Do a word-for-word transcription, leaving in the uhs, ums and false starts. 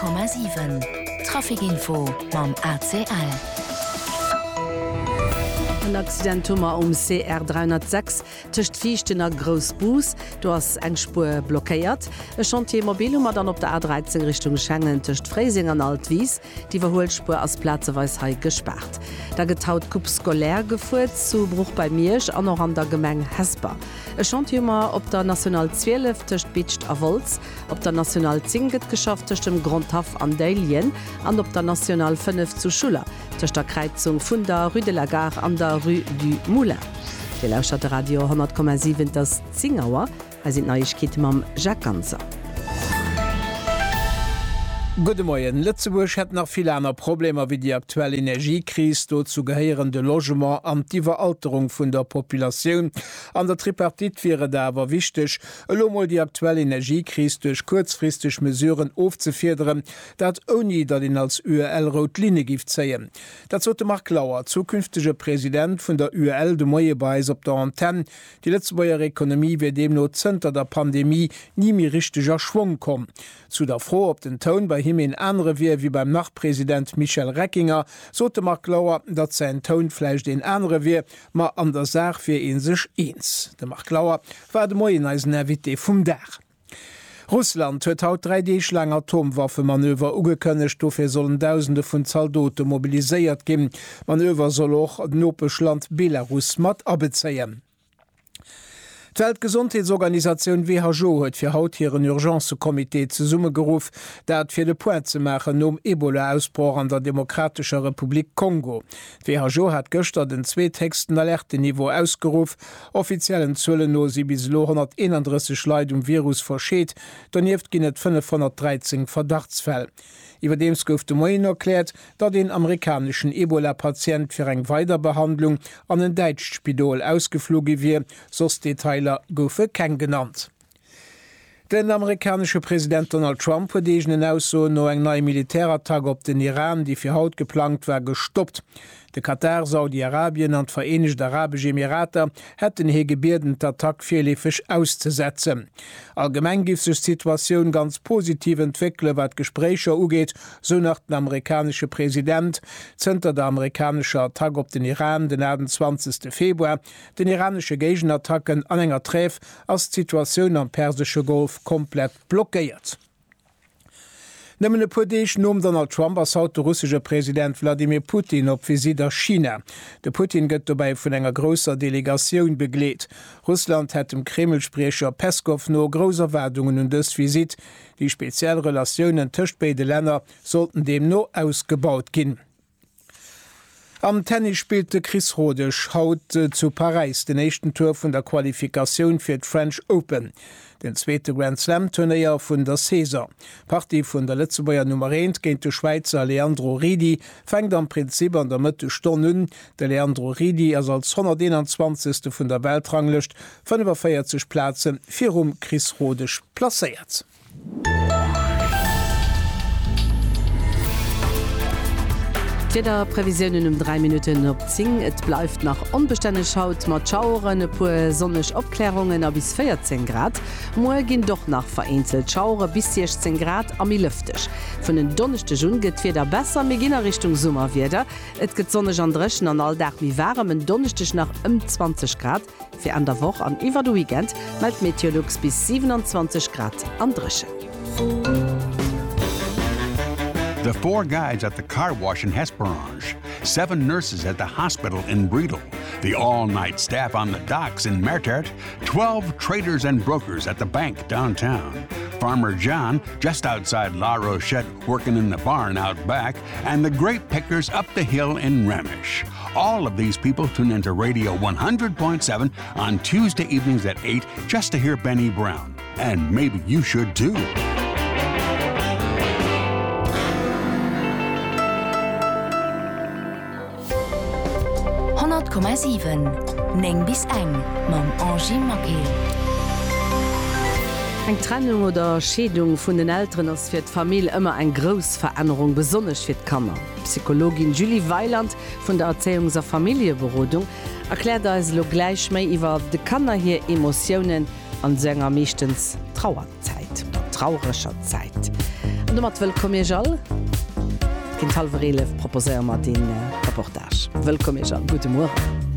Komma sieben Trafikinfo mam A C L. Ein Accidentummer um C R dreihundertsechs töcht fichten a Großbus, du hast eng Spur blockéiert. E Chantiermobil hat dann op der A dreizehn Richtung Schengen töcht Freising an Altwies, die Verholspur aus Platzeweisheit gesperrt. Da getaut Kupp skolär gefuert zu Bruch bei Mirsch an noch an der Gemeng Hesper. E Chantiermer op der National zwölf töcht Bitcht a Volz, op der National zehn get geschafft töcht dem Grundhaf an Deilien, an op der National fünf zu Schuler, töcht der Kreuzung vun der Rue de la Gare an der Rue du Moulin. Die lauscht Radio hundert Komma sieben das Zingauer, als sind Neuigkeiten mam Jacques Ganser. Gute Morgen. Lützeburg hat noch viele andere Probleme wie die aktuelle Energiekrise, dazu gehörende Logement und die Veralterung von der Population. An der Tripartit wäre da aber wichtig, mal die aktuelle Energiekrise durch kurzfristige Mesuren aufzufedern, das ohne dass ihn als U E L-Rotlinie gibt sehen. Das sollte Mark Lauer, zukünftiger Präsident von der U E L, de Moje Beis auf der Antenne. Die Lützeburger Ökonomie wird dem nur hinter der Pandemie nie mehr richtiger Schwung kommen. Zu der Frau, ob den Ton bei him in andere wie wie beim Nachpräsident Michel Reckinger, sote Mark Lauer, dat sein Tonfleisch den andere wie, ma an der Sache für ihn sich eins. Der Mark Lauer war de Moien als Navité vum Dach. Russland huet haut drei D-Schlang Atomwaffemanöver ugekënnecht, dofir sollen Tausende vun Zaldote mobiliséiert gin. Manöver soll och d'Nopeschland Belarus mat abbezeien. Die Weltgesundheitsorganisation W H O hat für haut hier ein Urgencekomitee zu Summe gerufen, dat für de Point zu machen um Ebola-Ausbruch an der Demokratischen Republik Kongo. Die W H O hat gestern den zweithöchsten Alerteniveau ausgerufen, offiziellen Zöllen no sie bis hunderteinunddreißig Leute um Virus verschät, daneben gibt es fünfhundertdreizehn Verdachtsfälle. Überdem gouf de Moien erklärt, dat den amerikanischen Ebola-Patient für eng Weiterbehandlung an den Deitsch Spidol ausgeflogen wie, sos Detailer goufe kein genannt. Den amerikanische Präsident Donald Trump hat diesen ausso no eng neue Militärattack op den Iran, die für haut geplant war, gestoppt. De Katar, Saudi-Arabien und Vereinigte Arabische Emirate hätten hier gebeten, den Attack vierläufig auszusetzen. Allgemein gibt sich die Situation ganz positiv entwickeln, was Gespräche angeht, so nach dem amerikanischen Präsident. Zunter der amerikanische Attack auf den Iran, den achtundzwanzigsten Februar, den iranischen Gegenattacken an enger Treff, als die Situation am Persischen Golf komplett blockiert. Nëmmen e puer Deeg nom Donald Trump as haut der russische Präsident Wladimir Putin op Visit a China. De Putin gëtt dabei vun enger grosser Delegatioun begleet. Russland hat dem Kremlsprecher Peskov no groser Werdungen un dës Visit. Die speziell Relationioen tëcht beide Länder sollten dem no ausgebaut ginn. Am Tennis spielte Chris Rodech haut äh, zu Paris den nächsten Tour von der Qualifikation für die French Open. Den zweiten Grand Slam Turnier von der Caesar. Partie von der Lützeburger Nummer eins gegen den Schweizer Leandro Ridi fängt am Prinzip an der Mitte Stunden. Der Leandro Ridi ist als hunderteinundzwanzigste von der Weltrangliste von über vierzig Plätzen für um Chris Rodech platziert. Wieder Prävisionen um drei Minuten op zing. Et bleibt nach unbeständig Haut mat Schauren, e puer sonnech Abklärungen a bis vierzehn Grad. Moe gin doch nach vereinzelt Schaure bis sechzehn Grad am mi lüftech. Von den donnechte Jun get wieder besser mé ginner Richtung Summer wieder. Et get sonnech an Dreschen an all Dach wie warmen donnechtech nach um zwanzig Grad. Für an der Woche an iwwer du Weekend meldt Meteorlux bis siebenundzwanzig Grad an Dresche. The four guides at the car wash in Hesperange, seven nurses at the hospital in Bredel, the all-night staff on the docks in Mertert, twelve traders and brokers at the bank downtown, Farmer John just outside La Rochette working in the barn out back, and the grape pickers up the hill in Remish. All of these people tune into Radio one hundred point seven on Tuesday evenings at eight just to hear Benny Brown. And maybe you should too. hundert Komma sieben Neng bis eng mam Angie Makel. Eng Trennung oder Schädung vun den Eltern ass fir d'Famill ëmmer eng Gros Verännerung besonnech fir d'Kammer. Psychologin Julie Weiland vun der Erziehungs- und Familienberodung erklärt als lo gleich méi iwwer de Kanner hier Emotionen an senger mechtens Trauerzeit oder traurischer Zeit. Und mat willkom all Kind halverele proposéer mat den äh, Reportage. Willkom all Gute Morgen.